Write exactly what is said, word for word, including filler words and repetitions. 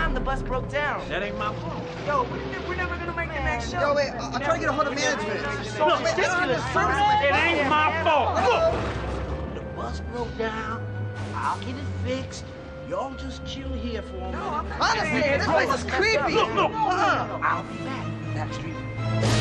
time the bus broke down. That ain't my fault. Yo, we're never gonna make the next show. Yo, wait, I'll try to get a hold of management. So ridiculous. It ain't my fault. Look, the bus broke down. I'll get it fixed. Y'all just chill here for a minute. Honestly, this place is creepy. Look, look. Uh-uh. I'll be back. Backstreet.